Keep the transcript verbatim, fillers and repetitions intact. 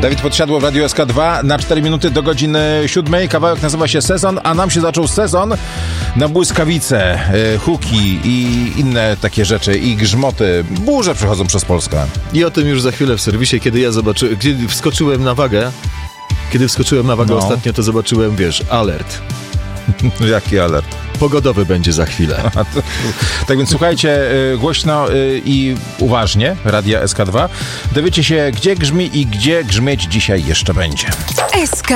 Dawid Podsiadło w Radiu S K dwa na cztery minuty do godziny siódmej. Kawałek nazywa się Sezon, a nam się zaczął sezon na błyskawice, y, huki i inne takie rzeczy i grzmoty. Burze przechodzą przez Polskę. I o tym już za chwilę w serwisie, kiedy ja zobaczyłem, kiedy wskoczyłem na wagę, kiedy wskoczyłem na wagę no. ostatnio, to zobaczyłem, wiesz, alert. Jaki alert? Pogodowy będzie za chwilę. Tak więc słuchajcie y, głośno y, i uważnie Radia S K dwa. Dowiecie się, gdzie grzmi i gdzie grzmieć dzisiaj jeszcze będzie. S K